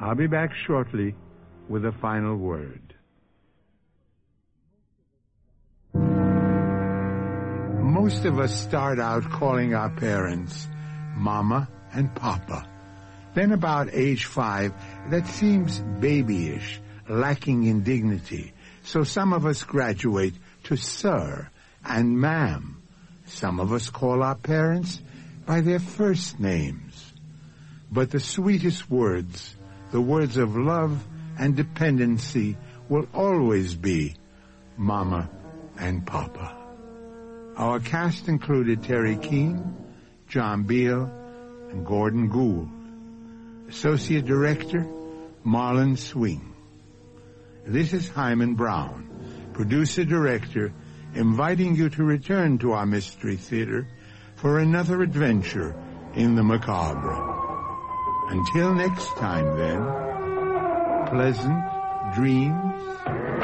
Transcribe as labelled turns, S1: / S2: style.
S1: I'll be back shortly with a final word. Most of us start out calling our parents Mama and Papa. Then about age 5, that seems babyish, lacking in dignity. So some of us graduate to Sir and Ma'am. Some of us call our parents by their first names. But the sweetest words, the words of love and dependency, will always be Mama and Papa. Our cast included Terry Keane, John Beal, and Gordon Gould. Associate Director, Marlon Swing. This is Hyman Brown, Producer-Director, inviting you to return to our Mystery Theater for another adventure in the macabre. Until next time, then, pleasant dreams.